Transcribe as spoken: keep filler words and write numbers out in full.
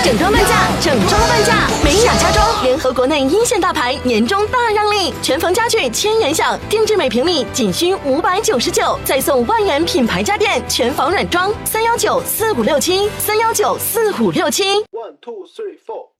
整装半价，整装半价！美雅家装联合国内一线大牌，年终大让利，全房家具千元享，定制每平米仅需五百九十九，再送万元品牌家电全房软装。三幺九四五六七，三幺九四五六七。 One two three four。